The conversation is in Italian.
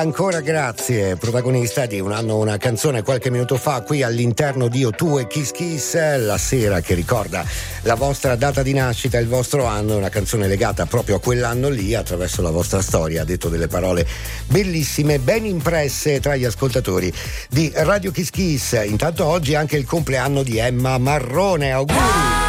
Ancora grazie, protagonista di Un anno una canzone qualche minuto fa qui all'interno di O2 e Kiss Kiss, la sera che ricorda la vostra data di nascita, il vostro anno, una canzone legata proprio a quell'anno lì attraverso la vostra storia, ha detto delle parole bellissime, ben impresse tra gli ascoltatori di Radio Kiss Kiss. Intanto oggi è anche il compleanno di Emma Marrone, auguri!